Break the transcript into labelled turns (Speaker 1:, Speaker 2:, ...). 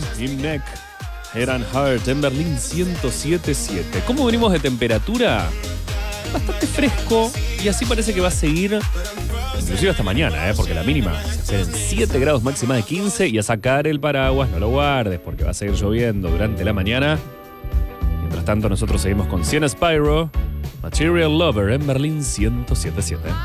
Speaker 1: Imnek, Head and Heart en Berlín 107.7. ¿Cómo venimos de temperatura? Bastante fresco y así parece que va a seguir inclusive hasta mañana, porque la mínima se hace en 7 grados, máxima de 15, y a sacar el paraguas, no lo guardes porque va a seguir lloviendo durante la mañana. Mientras tanto nosotros seguimos con Sienna Spyro, Material Lover en Berlín 107.7.